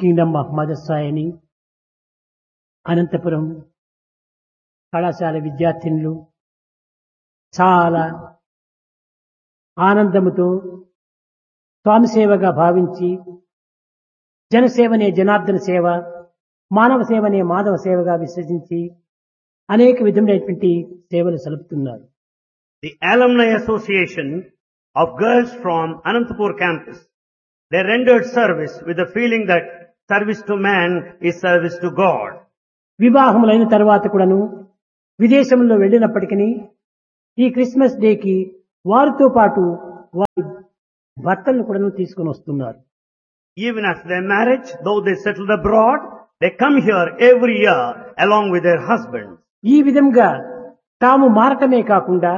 Kingdom of mother సాయిని అనంతపురం కళాశాల విద్యార్థినులు చాలా ఆనందముతో స్వామి సేవగా భావించి జనసేవనే జనార్దన సేవ, మానవ సేవనే మాధవ సేవగా విశ్వసించి అనేక విధములైనటువంటి సేవలు సలుపుతున్నారు. The Alumni Association of girls from Anantapur campus, they rendered service with the feeling that service to man is service to God. వివాహములైన తర్వాత కూడాను విదేశంలో వెళ్ళినప్పటికీ ఈ క్రిస్మస్ డేకి వారితో పాటు వారి భర్తలను కూడాను తీసుకొని వస్తున్నారు. Even after their marriage, though they settled abroad, they come here every year along with their husbands. ఈ విధంగా తాము మారటమే కాకుండా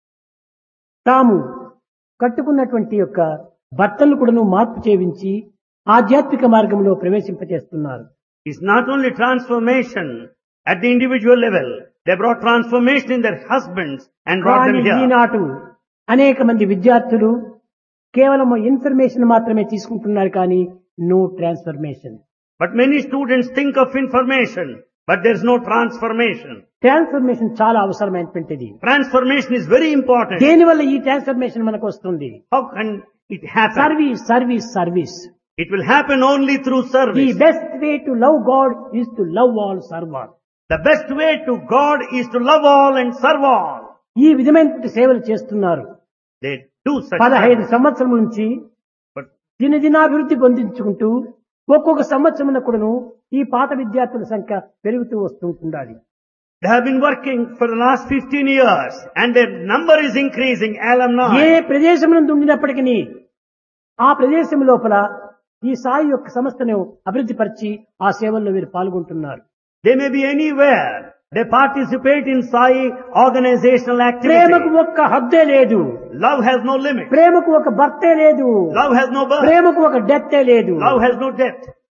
తాము కట్టుకున్నటువంటి యొక్క భర్తలను కూడాను మార్పు చేయించి ఆధ్యాత్మిక మార్గంలో ప్రవేశింపచేస్తున్నారు. It's not only transformation at the individual level, they brought transformation in their husbands and brought them here. ఈనాటి అనేక మంది విద్యార్థులు కేవలం ఇన్ఫర్మేషన్ మాత్రమే తీసుకుంటున్నారు కానీ no transformation. But many students think of information, but there's no transformation. Transformation చాలా అవసరమైనటువంటిది. Transformation is very important. దేనివల్ల ఈ ట్రాన్స్ఫర్మేషన్ మనకు వస్తుంది? How can it happen? Service service service. It will happen only through the service. Best way to love God is to love all, serve all. The best way to God is to love all and serve all. ఈ విధమైనటువంటి సేవలు చేస్తున్నారు. They do such 15 service. సంవత్సరం నుంచి But దినదినాభివృద్ధి పొందించుకుంటూ ఒక్కొక్క సంవత్సరం కూడాను ఈ పాత విద్యార్థుల సంఖ్య పెరుగుతూ వస్తుంటుండాలి. they have been working for the last 15 years and their number is increasing, A alumni. ప్రదేశం నుండి ఉండినప్పటికీ ఆ ప్రదేశం లోపల ఈ సాయి యొక్క సంస్థను అభివృద్ధి పరిచి ఆ సేవల్లో వీరు పాల్గొంటున్నారు. They may be anywhere. They participate in Sai organizational ప్రేమకు activity. ఒక్క హద్దే లేదు. Love has no limit. ప్రేమకు ఒక భర్తే లేదు. Love has no birth. ప్రేమకు ఒక డెత్తే లేదు. Love has no death.